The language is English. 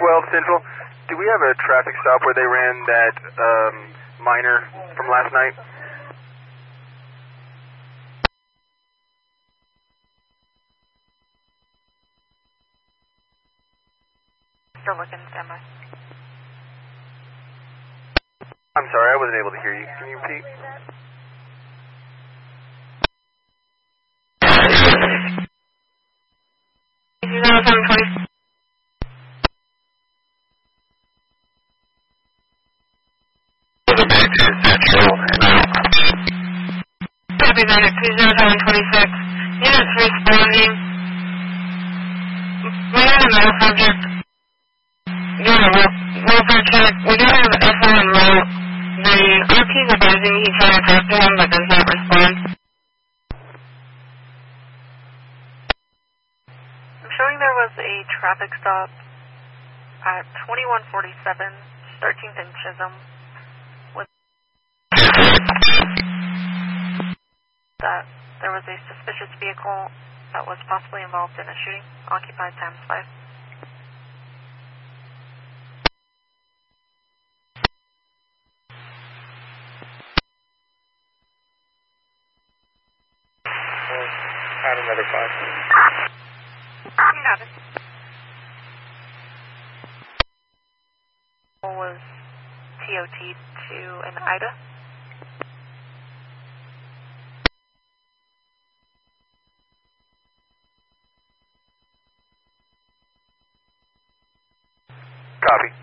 12 Central. Do we have a traffic stop where they ran that minor from last night? Still looking, standby. I'm sorry, I wasn't able to hear you. Can you repeat? Copy that at 20726. Units responding. We have a mail subject. Doing a welfare check. We do have an SO en route. The RP is advising he's trying to talk to him but does not respond. I'm showing there was a traffic stop at 2147 13th and Chisholm with that there was a suspicious vehicle that was possibly involved in a shooting, occupied times 5. Add another 5. You got it. Was TOT to an Ida. Copy.